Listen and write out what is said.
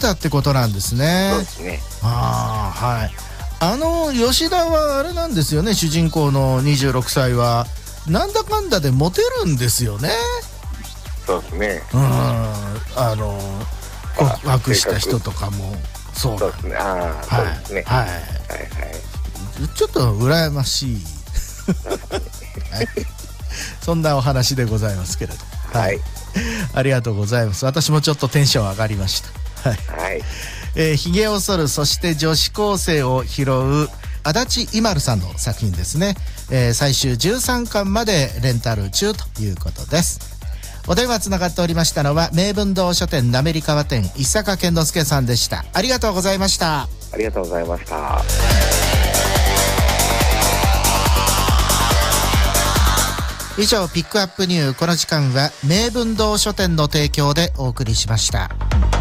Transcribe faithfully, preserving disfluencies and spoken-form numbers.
たってことなんですね。 そうですね。 ああ、はい。あの吉田はあれなんですよね、主人公のにじゅうろくさいはなんだかんだでモテるんですよね。 そうですね。 うん、あの告白した人とかもそうそうですね。ああ、そうですね。 はい、はいはいはい。 ちょっと羨ましい、はい、そんなお話でございますけれど、はい、はい、ありがとうございます。私もちょっとテンション上がりました。はい、はい、えー、ひげを剃る、そして女子高生を拾う足立いまるさんの作品ですね、えー、最終じゅうさんかんまでレンタル中ということです。お電話つながっておりましたのは名文堂書店滑川店石坂健之介さんでした。ありがとうございました。 ありがとうございました。 以上ピックアップニュー、この時間は名文堂書店の提供でお送りしました。